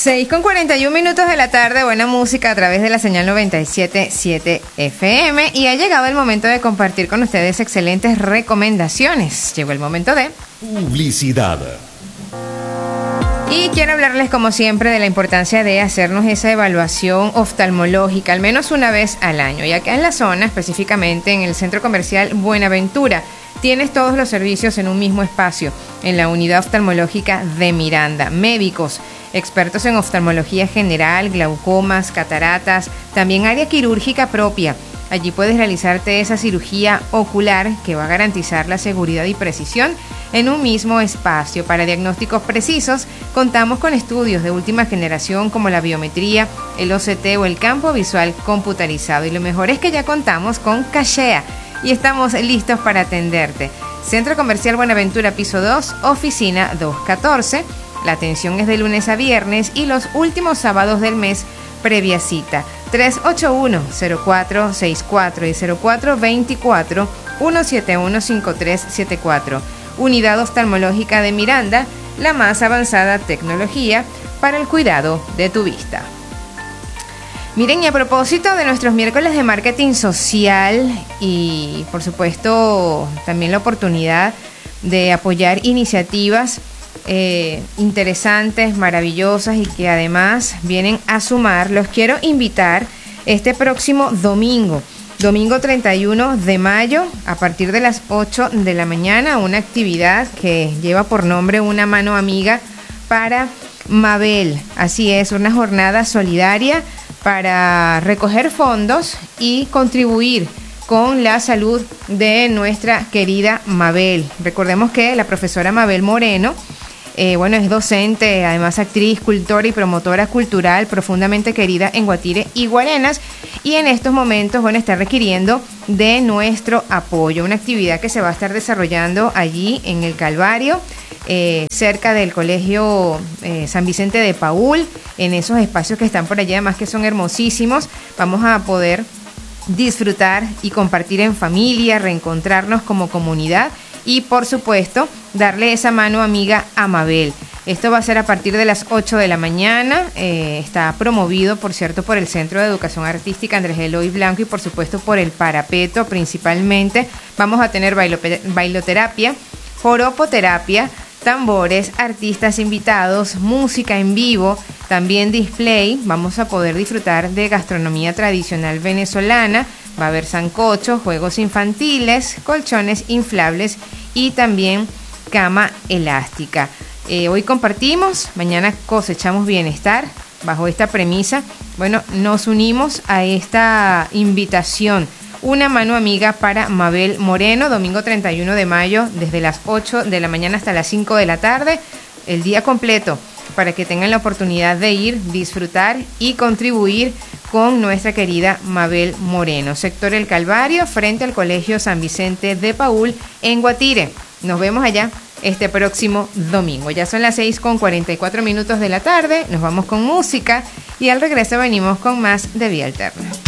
6:41 de la tarde, buena música a través de la señal 97.7 FM y ha llegado el momento de compartir con ustedes excelentes recomendaciones. Llegó el momento de publicidad. Y quiero hablarles como siempre de la importancia de hacernos esa evaluación oftalmológica al menos una vez al año. Y acá en la zona, específicamente en el Centro Comercial Buenaventura, tienes todos los servicios en un mismo espacio, en la unidad oftalmológica de Miranda. Médicos, expertos en oftalmología general, glaucomas, cataratas, también área quirúrgica propia. Allí puedes realizarte esa cirugía ocular que va a garantizar la seguridad y precisión en un mismo espacio. Para diagnósticos precisos, contamos con estudios de última generación como la biometría, el OCT o el campo visual computarizado. Y lo mejor es que ya contamos con Cachea y estamos listos para atenderte. Centro Comercial Buenaventura, piso 2, oficina 214. La atención es de lunes a viernes y los últimos sábados del mes previa cita. 381-0464 y 0424-171-5374. Unidad oftalmológica de Miranda, la más avanzada tecnología para el cuidado de tu vista. Miren, y a propósito de nuestros miércoles de marketing social y por supuesto también la oportunidad de apoyar iniciativas interesantes, maravillosas y que además vienen a sumar, los quiero invitar este próximo domingo 31 de mayo, a partir de las 8 de la mañana, a una actividad que lleva por nombre Una Mano Amiga para Mabel. Así es, una jornada solidaria para recoger fondos y contribuir con la salud de nuestra querida Mabel. Recordemos que la profesora Mabel Moreno, es docente, además actriz, cultora y promotora cultural profundamente querida en Guatire y Guarenas, y en estos momentos, está requiriendo de nuestro apoyo. Una actividad que se va a estar desarrollando allí en el Calvario, cerca del Colegio San Vicente de Paúl, en esos espacios que están por allá, además que son hermosísimos. Vamos a poder disfrutar y compartir en familia, reencontrarnos como comunidad y, por supuesto, darle esa mano amiga a Mabel. Esto va a ser a partir de las 8 de la mañana. Está promovido, por cierto, por el Centro de Educación Artística Andrés Eloy Blanco y, por supuesto, por el Parapeto principalmente. Vamos a tener bailoterapia, joropoterapia, tambores, artistas invitados, música en vivo, también display. Vamos a poder disfrutar de gastronomía tradicional venezolana. Va a haber sancocho, juegos infantiles, colchones inflables y también cama elástica. Hoy compartimos, mañana cosechamos bienestar. Bajo esta premisa, nos unimos a esta invitación. Una mano amiga para Mabel Moreno, domingo 31 de mayo, desde las 8 de la mañana hasta las 5 de la tarde, el día completo, para que tengan la oportunidad de ir, disfrutar y contribuir con nuestra querida Mabel Moreno. Sector El Calvario, frente al Colegio San Vicente de Paúl, en Guatire. Nos vemos allá este próximo domingo. Ya son las 6:44 de la tarde, nos vamos con música y al regreso venimos con más de Vía Alterna.